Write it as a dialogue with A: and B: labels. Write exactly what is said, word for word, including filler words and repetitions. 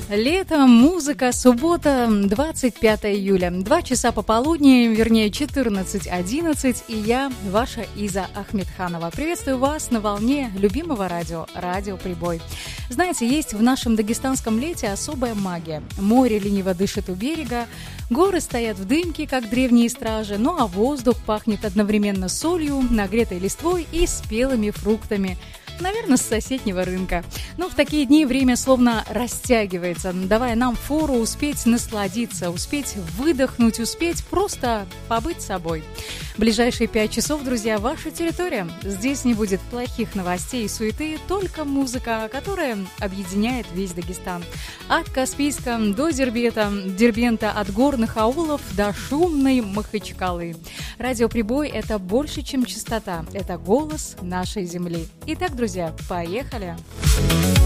A: Лето, музыка, суббота, двадцать пятое июля, два часа пополудни, вернее четырнадцать одиннадцать, и я, ваша Иза Ахмедханова. Приветствую вас на волне любимого радио, Радио Прибой. Знаете, есть в нашем дагестанском лете особая магия. Море лениво дышит у берега, горы стоят в дымке, как древние стражи, ну а воздух пахнет одновременно солью, нагретой листвой и спелыми фруктами. Наверное, с соседнего рынка. Но в такие дни время словно растягивается, давая нам фору успеть насладиться, успеть выдохнуть, успеть просто побыть собой. Ближайшие пять часов, друзья, ваша территория. Здесь не будет плохих новостей и суеты, только музыка, которая объединяет весь Дагестан. От Каспийска до Дербента, Дербента, от горных аулов до шумной Махачкалы. Радиоприбой – это больше, чем частота, это голос нашей земли. Итак, друзья, Друзья, поехали!